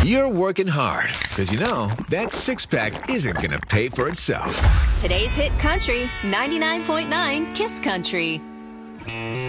You're working hard because you know that six-pack isn't going to pay for itself. Today's Hit Country, 99.9 Kiss Country.